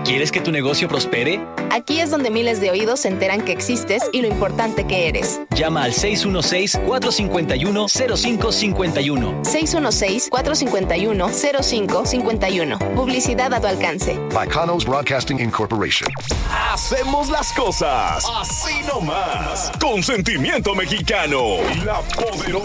¿Quieres que tu negocio prospere? Aquí es donde miles de oídos se enteran que existes y lo importante que eres. Llama al 616-451-0551. 616-451-0551. Publicidad a tu alcance. Bacanos Broadcasting Incorporation. Hacemos las cosas así nomás, con sentimiento mexicano. La Poderosa.